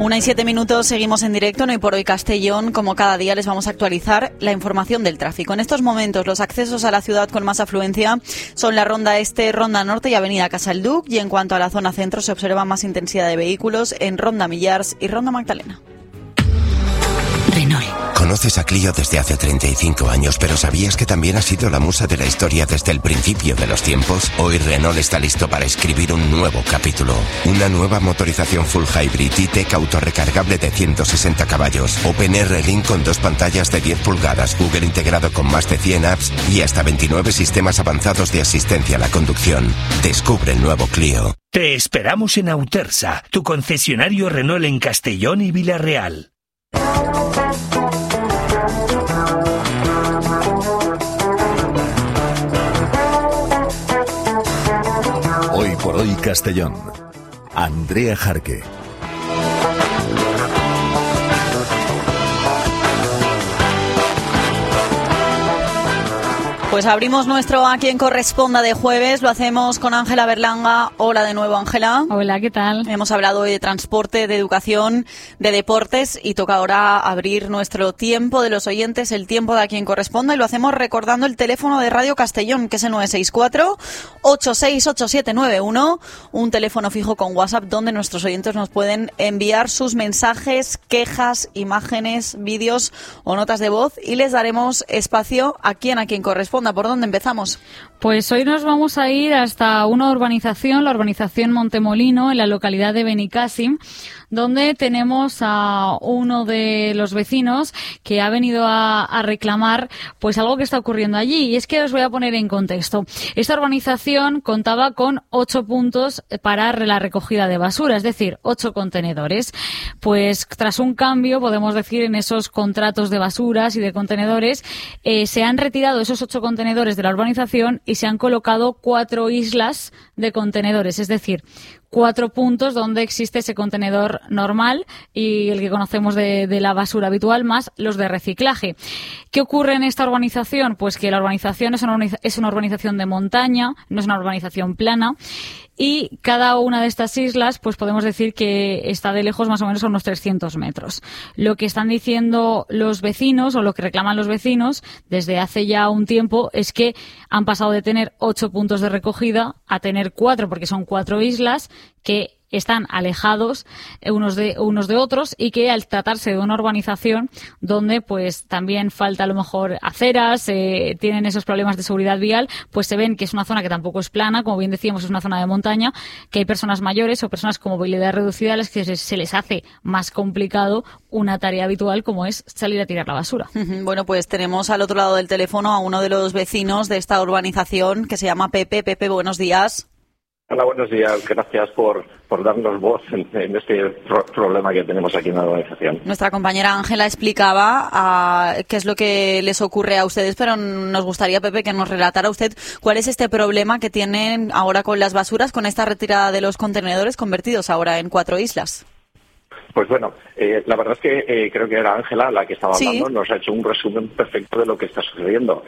1:07, seguimos en directo en Hoy por Hoy Castellón. Como cada día les vamos a actualizar la información del tráfico. En estos momentos los accesos a la ciudad con más afluencia son la Ronda Este, Ronda Norte y Avenida Casalduc, y en cuanto a la zona centro se observa más intensidad de vehículos en Ronda Millars y Ronda Magdalena. Renault. Conoces a Clio desde hace 35 años, pero ¿sabías que también ha sido la musa de la historia desde el principio de los tiempos? Hoy Renault está listo para escribir un nuevo capítulo. Una nueva motorización full hybrid E-Tech autorrecargable de 160 caballos, OpenR Link con 2 pantallas de 10 pulgadas, Google integrado con más de 100 apps y hasta 29 sistemas avanzados de asistencia a la conducción. Descubre el nuevo Clio. Te esperamos en Autersa, tu concesionario Renault en Castellón y Villarreal. Hoy por Hoy Castellón. Andrea Jarque. Pues abrimos nuestro A Quien Corresponda de jueves, lo hacemos con Ángela Berlanga. Hola de nuevo, Ángela. Hola, ¿qué tal? Hemos hablado hoy de transporte, de educación, de deportes y toca ahora abrir nuestro tiempo de los oyentes, el tiempo de A Quien Corresponda, y lo hacemos recordando el teléfono de Radio Castellón, que es el 964-868791, un teléfono fijo con WhatsApp donde nuestros oyentes nos pueden enviar sus mensajes, quejas, imágenes, vídeos o notas de voz, y les daremos espacio a quien corresponda. ¿Por dónde empezamos? Pues hoy nos vamos a ir hasta una urbanización, la urbanización Montemolino, en la localidad de Benicàssim, donde tenemos a uno de los vecinos que ha venido a reclamar pues algo que está ocurriendo allí. Y es que os voy a poner en contexto. Esta urbanización contaba con 8 puntos para la recogida de basura, es decir, 8 contenedores. Pues tras un cambio, podemos decir, en esos contratos de basuras y de contenedores, se han retirado esos 8 contenedores de la urbanización y se han colocado 4 islas de contenedores, es decir, 4 puntos donde existe ese contenedor normal y el que conocemos de la basura habitual, más los de reciclaje. ¿Qué ocurre en esta urbanización? Pues que la urbanización es una urbanización de montaña, no es una urbanización plana, y cada una de estas islas, pues podemos decir que está de lejos más o menos a unos 300 metros. Lo que están diciendo los vecinos, o lo que reclaman los vecinos desde hace ya un tiempo, es que han pasado de tener 8 puntos de recogida a tener 4, porque son 4 islas que están alejados unos de otros, y que al tratarse de una urbanización donde pues también falta a lo mejor aceras, tienen esos problemas de seguridad vial, pues se ven que es una zona que tampoco es plana, como bien decíamos, es una zona de montaña, que hay personas mayores o personas con movilidad reducida a las que se les hace más complicado una tarea habitual como es salir a tirar la basura. Bueno, pues tenemos al otro lado del teléfono a uno de los vecinos de esta urbanización que se llama Pepe. Pepe, buenos días. Hola, buenos días. Gracias por darnos voz en este problema que tenemos aquí en la organización. Nuestra compañera Ángela explicaba qué es lo que les ocurre a ustedes, pero nos gustaría, Pepe, que nos relatara usted cuál es este problema que tienen ahora con las basuras, con esta retirada de los contenedores convertidos ahora en 4 islas. Pues bueno, la verdad es que creo que era Ángela la que estaba hablando, sí. Nos ha hecho un resumen perfecto de lo que está sucediendo.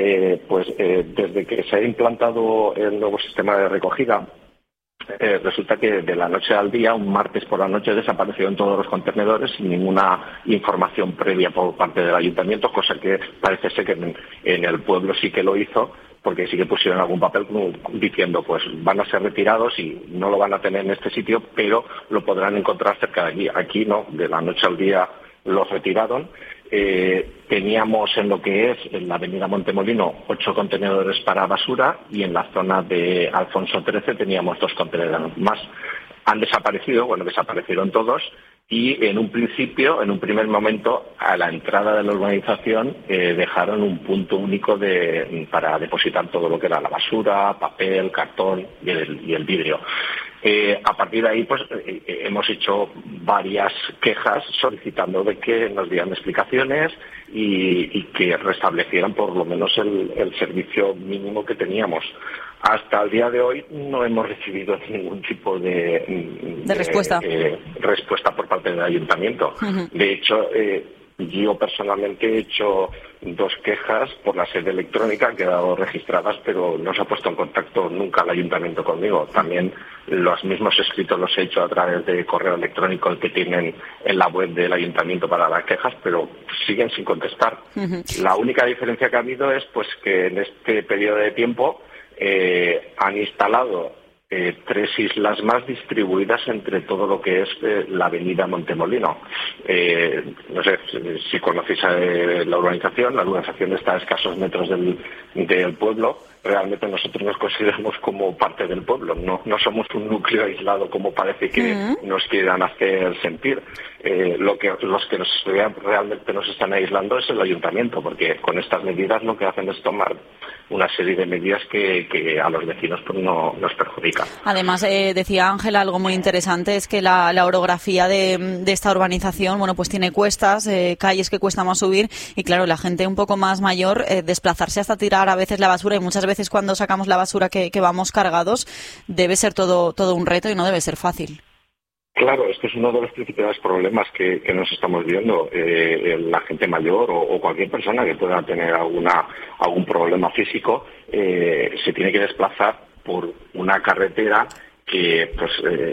Desde que se ha implantado el nuevo sistema de recogida, resulta que de la noche al día, un martes por la noche, desaparecieron todos los contenedores sin ninguna información previa por parte del ayuntamiento, cosa que parece ser que en el pueblo sí que lo hizo, porque sí que pusieron algún papel diciendo pues van a ser retirados y no lo van a tener en este sitio, pero lo podrán encontrar cerca de allí. Aquí no, de la noche al día los retiraron. Teníamos en lo que es en la avenida Montemolino 8 contenedores para basura, y en la zona de Alfonso XIII teníamos 2 contenedores más. Han desaparecieron todos, y en un primer momento, a la entrada de la urbanización dejaron un punto único para depositar todo lo que era la basura, papel, cartón y el vidrio. A partir de ahí, pues hemos hecho varias quejas solicitando de que nos dieran explicaciones y que restablecieran por lo menos el servicio mínimo que teníamos. Hasta el día de hoy no hemos recibido ningún tipo de respuesta por parte del ayuntamiento. Uh-huh. De hecho, Yo personalmente he hecho 2 quejas por la sede electrónica, han quedado registradas, pero no se ha puesto en contacto nunca el ayuntamiento conmigo. También los mismos escritos los he hecho a través de correo electrónico que tienen en la web del ayuntamiento para las quejas, pero siguen sin contestar. La única diferencia que ha habido es pues que en este periodo de tiempo han instalado 3 islas más distribuidas entre todo lo que es la avenida Montemolino. No sé si conocéis la urbanización está a escasos metros del pueblo. Realmente nosotros nos consideramos como parte del pueblo, no somos un núcleo aislado como parece que nos quieran hacer sentir. Los que realmente nos están aislando es el ayuntamiento, porque con estas medidas lo que hacen es tomar una serie de medidas que a los vecinos pues nos perjudican. Además, decía Ángela, algo muy interesante es que la orografía de esta urbanización, bueno, pues tiene cuestas, calles que cuesta más subir, y claro, la gente un poco más mayor, desplazarse hasta tirar a veces la basura, y muchas veces cuando sacamos la basura que vamos cargados, debe ser todo un reto y no debe ser fácil. Claro, este es uno de los principales problemas que nos estamos viendo. La gente mayor o cualquier persona que pueda tener algún problema físico se tiene que desplazar por una carretera que pues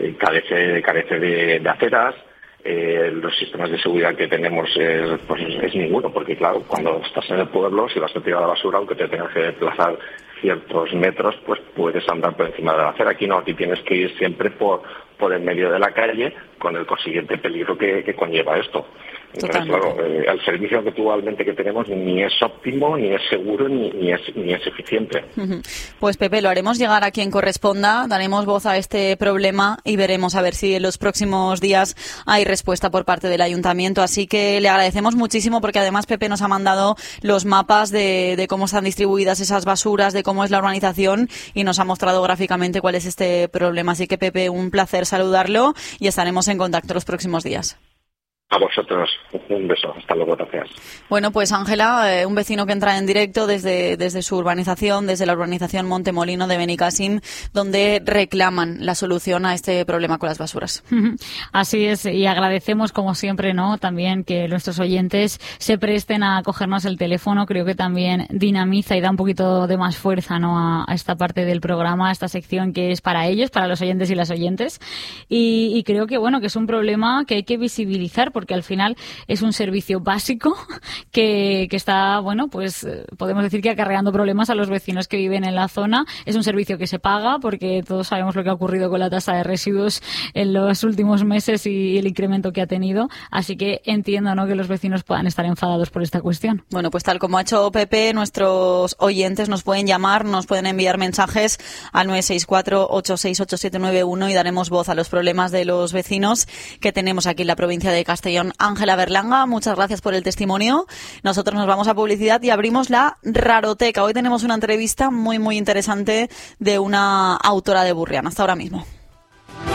carece de aceras. Los sistemas de seguridad que tenemos es ninguno, porque claro, cuando estás en el pueblo, si vas a tirar la basura, aunque te tengas que desplazar ciertos metros, pues puedes andar por encima de la acera. Aquí no, aquí tienes que ir siempre por el medio de la calle, con el consiguiente peligro que conlleva esto. Entonces, claro, el servicio actualmente que tenemos ni es óptimo, ni es seguro, ni es eficiente. Pues Pepe, lo haremos llegar a quien corresponda, daremos voz a este problema y veremos a ver si en los próximos días hay respuesta por parte del ayuntamiento. Así que le agradecemos muchísimo, porque además Pepe nos ha mandado los mapas de cómo están distribuidas esas basuras, de cómo es la urbanización, y nos ha mostrado gráficamente cuál es este problema. Así que Pepe, un placer saludarlo y estaremos en contacto los próximos días. A vosotros, un beso. Hasta luego, gracias. Bueno, pues Ángela, un vecino que entra en directo desde su urbanización, desde la urbanización Montemolino de Benicàssim, donde reclaman la solución a este problema con las basuras. Así es, y agradecemos como siempre, ¿no?, también que nuestros oyentes se presten a cogernos el teléfono. Creo que también dinamiza y da un poquito de más fuerza, ¿no?, a esta parte del programa, a esta sección que es para ellos, para los oyentes y las oyentes. Y creo que, bueno, que es un problema que hay que visibilizar, porque al final es un servicio básico que está, bueno, pues podemos decir que acarreando problemas a los vecinos que viven en la zona. Es un servicio que se paga, porque todos sabemos lo que ha ocurrido con la tasa de residuos en los últimos meses y el incremento que ha tenido. Así que entiendo, ¿no?, que los vecinos puedan estar enfadados por esta cuestión. Bueno, pues tal como ha hecho Pepe, nuestros oyentes nos pueden llamar, nos pueden enviar mensajes al 964-868791 y daremos voz a los problemas de los vecinos que tenemos aquí en la provincia de Castellón. Ángela Berlanga, muchas gracias por el testimonio. Nosotros nos vamos a publicidad y abrimos la Raroteca. Hoy tenemos una entrevista muy, muy interesante de una autora de Burrián. Hasta ahora mismo.